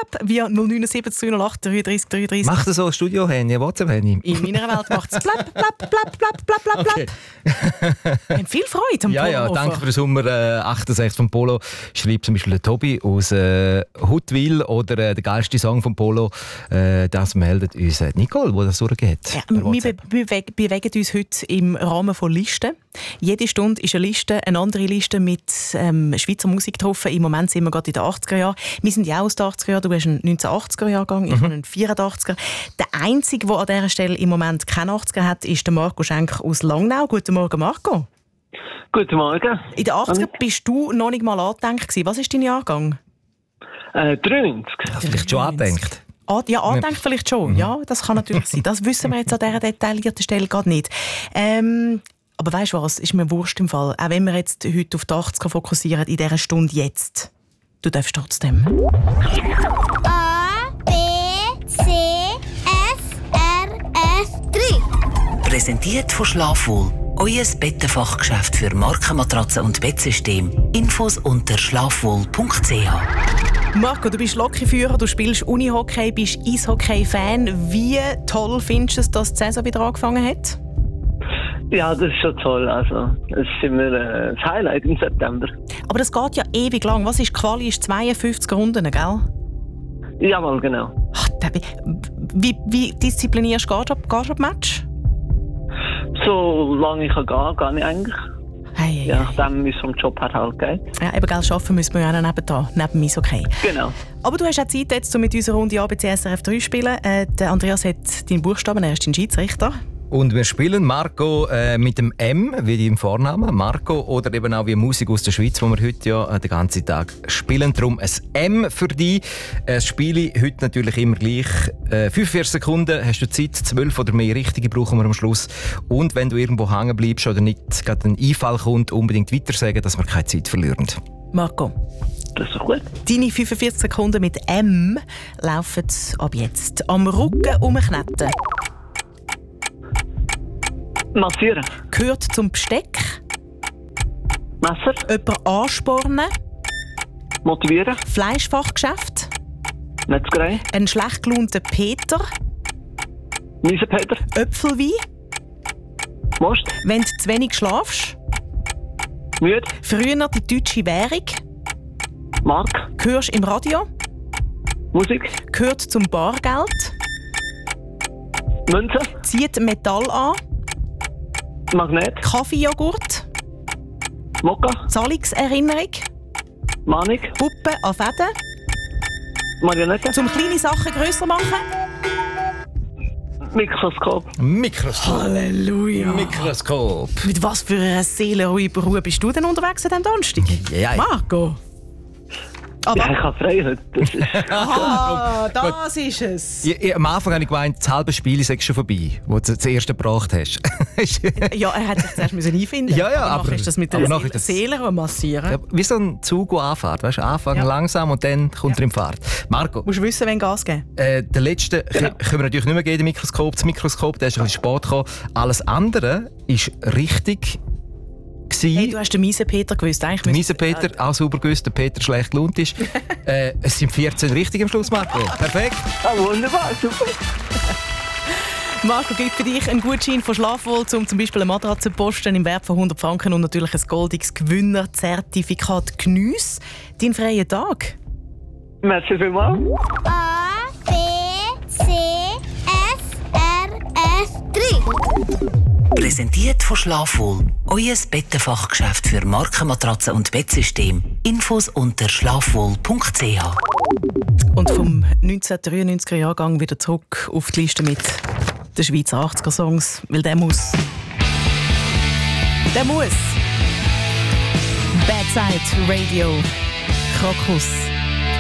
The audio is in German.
blab via 079 308 33 33. Macht das so ein Studio-Handy, ein WhatsApp-Handy? In meiner Welt macht es blab, blab, blab, blab, blab, blab, blab. Okay. Wir haben viel Freude am Ja, Polo. danke für den Sommer 68 vom Polo. Schreibt zum Beispiel der Tobi aus Huttwil oder der geilste Song vom Polo. Das meldet uns Nicole, die das durchgeht. Ja, wir bewegen uns heute im Rahmen von Listen. Jede Stunde ist eine andere Liste mit Schweizer Musik getroffen. Im Moment sind wir gerade in den 80er Jahren. Wir sind ja auch aus den 80er Jahren. Du hast einen 1980er-Jahrgang, ich habe einen 84er. Der Einzige, der an dieser Stelle im Moment keinen 80er hat, ist der Marco Schenk aus Langnau. Guten Morgen, Marco. Guten Morgen. In den 80er bist du noch nicht mal angedenkt gewesen. Was ist dein Jahrgang? 93. Vielleicht schon angedenkt. Ja, angedenkt vielleicht schon. Ja, das kann natürlich sein. Das wissen wir jetzt an dieser detaillierten Stelle gerade nicht. Aber weißt du was, ist mir wurscht im Fall. Auch wenn wir jetzt heute auf die 80er fokussieren, in dieser Stunde jetzt. Du darfst trotzdem. A, B, C, F, R, F, 3. Präsentiert von Schlafwohl. Euer Bettenfachgeschäft für Markenmatratzen und Bettsystem. Infos unter schlafwohl.ch. Marco, du bist Lokführer, du spielst Unihockey, bist Eishockey-Fan. Wie toll findest du es, dass die Saison wieder angefangen hat? Ja, das ist schon toll. Also, es ist immer das Highlight im September. Aber das geht ja ewig lang. Was ist Quali? Ist 52 Runden, gell? Jawohl, genau. Ach, wie disziplinierst du das Match? So lange ich kann gehen, gehe ich eigentlich. Hey, Je nachdem, wie es vom Job her halt geht. Ja, eben, gell, arbeiten müssen wir ja auch neben mir, okay. Genau. Aber du hast auch Zeit, jetzt mit unserer Runde ABC SRF 3 spielen. Der Andreas hat deinen Buchstaben, er ist dein Schiedsrichter. Und wir spielen Marco mit dem M, wie dein Vorname, Marco, oder eben auch wie Musik aus der Schweiz, die wir heute ja den ganzen Tag spielen. Darum ein M für dich. Das Spiel heute natürlich immer gleich. 45 Sekunden hast du Zeit, 12 oder mehr richtige brauchen wir am Schluss. Und wenn du irgendwo hängen bleibst oder nicht gerade ein Einfall kommt, unbedingt weiter sagen, dass wir keine Zeit verlieren. Marco. Das ist doch gut. Deine 45 Sekunden mit M laufen ab jetzt. Am Rücken umkneten. Massieren. Gehört zum Besteck. Messer. Jemanden anspornen. Motivieren. Fleischfachgeschäft. Metzgerei. Ein schlecht gelaunter Peter. Miesenpeter. Äpfelwein. Most. Wenn du zu wenig schlafst. Müde. Früher die deutsche Währung. Mark. Hörst im Radio. Musik. Gehört zum Bargeld. Münze. Zieht Metall an. Magnet. Kaffeejoghurt. Mokka. Zahlungserinnerung. Manik. Puppe an Fäden. Marionette. Zum kleine Sachen grösser machen. Mikroskop. Mikroskop. Halleluja. Mikroskop. Mit was für einer Seelenruhe bist du denn unterwegs an diesem Donnerstag? Ja. Marco. Aber Ja, ich habe frei heute. Das ist das ist es. Am Anfang habe ich gemeint, das halbe Spiel ist schon vorbei, wo du das erste gebracht hast. Ja, er hätte sich zuerst einfinden. Ja, aber nachher ist das mit der Seelenruhe massieren. Ja, wie so ein Zug, der anfährt. Weißt du, anfangen langsam und dann kommt er in Fahrt. Marco. Du musst wissen, wenn Gas geben. Den letzten können wir natürlich nicht mehr geben, Mikroskop. Das Mikroskop, der ist ein bisschen spät gekommen. Alles andere ist richtig. Hey, du hast den Miesenpeter gewusst. Der Miesenpeter, auch sauber gewusst, der Peter schlecht gelohnt ist. Es sind 14 richtig am Schluss, Marco. Perfekt. ah, wunderbar, super. Marco gibt für dich einen Gutschein von Schlafwohl, um zum Beispiel eine Matratze zu posten im Wert von 100 Franken und natürlich ein goldiges Gewinnerzertifikat. Geniess deinen freien Tag. Merci vielmals. A, B, C, F, R, F, 3. Präsentiert von Schlafwohl. Euer Bettenfachgeschäft für Markenmatratzen und Bettsystem. Infos unter schlafwohl.ch. Und vom 1993er Jahrgang wieder zurück auf die Liste mit den Schweizer 80er Songs, weil der muss. Der muss. Bad Side Radio. Krokus.